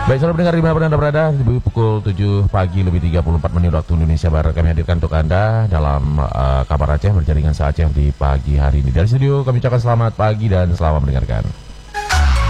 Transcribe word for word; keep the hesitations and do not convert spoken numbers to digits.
Baik, saudara pendengar dimanapun Anda berada, di pukul tujuh pagi lebih tiga puluh empat menit waktu Indonesia Barat, kami hadirkan untuk Anda dalam uh, Kabar Aceh berjaringan se-Aceh di pagi hari ini. Dari studio kami ucapkan selamat pagi dan selamat mendengarkan.